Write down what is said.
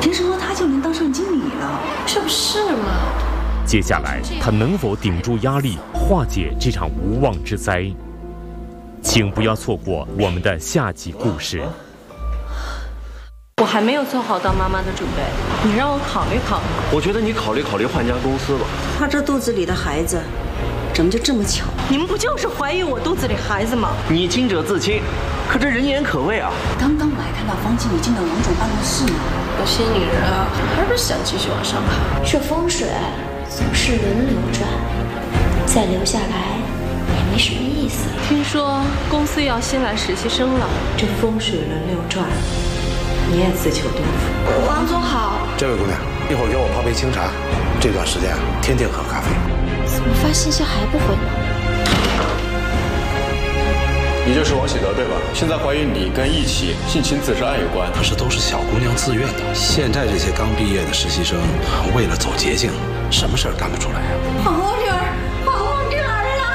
凭什么他就能当上经理了？ 这不是吗？ 接下来他能否顶住压力，化解这场无妄之灾？请不要错过我们的下集故事。 我还没有做好当妈妈的准备，你让我考虑考虑。 我觉得你考虑换家公司吧。 他这肚子里的孩子，怎么就这么巧？ 你们不就是怀疑我肚子里孩子吗？ 你亲者自亲，可这人言可畏啊！ 刚刚我还看到方经理进了王总办公室呢。 有些女人啊，还是想继续往上爬。 这风水总是轮流转，再留下来也没什么意思。 听说公司要新来实习生了， 这风水轮流转，你也自求多福。 王总好， 这位姑娘，一会儿给我泡杯清茶。这段时间天天喝咖啡。 怎么发信息还不回呢？ 你就是王喜德对吧？现在怀疑你跟一起性侵自杀案有关。 可是都是小姑娘自愿的。现在这些刚毕业的实习生，为了走捷径，什么事儿干得出来啊？